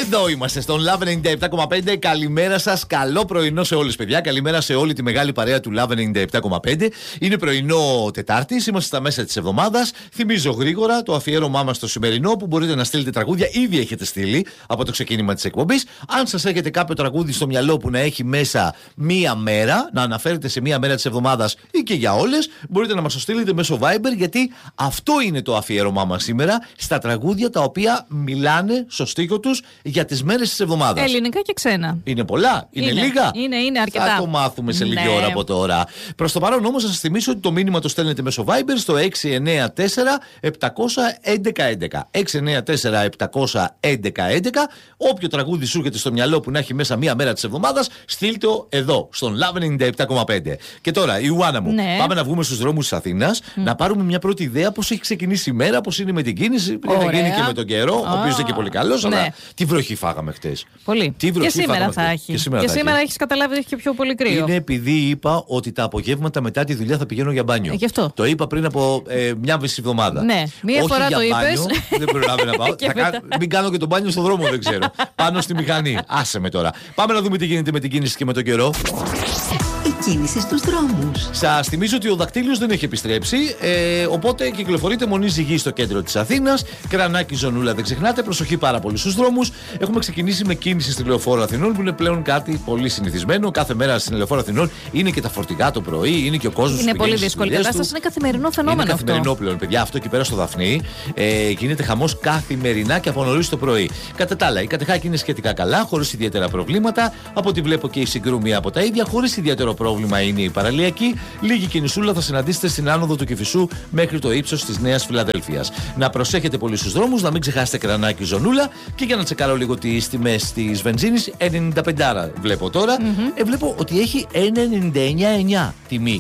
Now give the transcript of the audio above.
Εδώ είμαστε στον Love 97,5. Καλημέρα σας. Καλό πρωινό σε όλες, παιδιά. Καλημέρα σε όλη τη μεγάλη παρέα του Love 97,5. Είναι πρωινό Τετάρτης. Είμαστε στα μέσα της εβδομάδας. Θυμίζω γρήγορα το αφιέρωμά μας στο σημερινό που μπορείτε να στείλετε τραγούδια. Ήδη έχετε στείλει από το ξεκίνημα της εκπομπής. Αν σας έχετε κάποιο τραγούδι στο μυαλό που να έχει μέσα μία μέρα, να αναφέρετε σε μία μέρα της εβδομάδας ή και για όλες, μπορείτε να μας το στείλετε μέσω Viber, γιατί αυτό είναι το αφιέρωμά μας σήμερα στα τραγούδια τα οποία μιλάνε στο στίχο τους για τις μέρες της εβδομάδας. Ελληνικά και ξένα. Είναι πολλά, είναι λίγα. Είναι αρκετά. Θα το μάθουμε σε λίγη ώρα από τώρα. Προς το παρόν όμως, να σας θυμίσω ότι το μήνυμα το στέλνετε μέσω Viber στο 694-700-1111. 694-700-1111. Όποιο τραγούδι σου έρχεται στο μυαλό που να έχει μέσα μία μέρα της εβδομάδας, στείλτε το εδώ, στον Love 97,5. Και τώρα, η Ιωάννα μου, πάμε να βγούμε στους δρόμους της Αθήνας, να πάρουμε μια πρώτη ιδέα πώς έχει ξεκινήσει η μέρα, πώς είναι με την κίνηση. Θα γίνει και με τον καιρό, ο οποίος είναι και πολύ καλός, αλλά τι βροχή φάγαμε χτες. Πολύ. Τι βροχή και σήμερα θα έχει. Και σήμερα έχεις καταλάβει ότι έχει και πιο πολύ κρύο. Είναι επειδή είπα ότι τα απογεύματα μετά τη δουλειά θα πηγαίνω για μπάνιο. Γι' αυτό. Το είπα πριν από μια μισή εβδομάδα. Ναι, μία όχι φορά για το είπες. Δεν προλάβαινα να πάω. Μην κάνω και το μπάνιο στον δρόμο, δεν ξέρω. Πάνω στη μηχανή. Άσε με τώρα. Πάμε να δούμε τι γίνεται με την κίνηση και με τον καιρό. Η κίνηση στους δρόμους. Σας θυμίζω ότι ο δακτύλιος δεν έχει επιστρέψει. Οπότε κυκλοφορείτε μονή ζυγή στο κέντρο της Αθήνας. Κρανάκι, Ζωνούλα, δεν ξεχνάτε. Προσοχή πάρα πολύ στους δρόμους. Έχουμε ξεκινήσει με κίνηση στη Λεωφόρο Αθηνών, που είναι πλέον κάτι πολύ συνηθισμένο. Κάθε μέρα στην Λεωφόρο Αθηνών είναι και τα φορτηγά το πρωί, είναι και ο κόσμος. Είναι πολύ δύσκολη κατάσταση. Είναι καθημερινό φαινόμενο αυτό. Είναι καθημερινό πλέον, παιδιά. Αυτό εκεί πέρα στο Δαφνί γίνεται χαμός καθημερινά και από νωρίς το πρωί. Κατά τα άλλα, η Κατεχάκη είναι σχετικά καλά, χωρίς ιδιαίτερα προβλήματα. Από ό,τι βλέπω και η Συγκρούμη από τα ίδια, χωρίς ιδιαίτερο πρόβλημα είναι η Παραλιακή. Λίγη κινησούλα θα συναντήσετε στην άνοδο του Κηφισού μέχρι το ύψος της Νέας Φιλαδέλφειας. Να προσέχετε πολύ στους δρόμους, να μην ξεχάσετε Κρανάκι, Ζωνούλα. Και για να τσεκάρω λίγο τις τιμές της βενζίνης, 95 βλέπω τώρα. Βλέπω ότι έχει 1,99 τιμή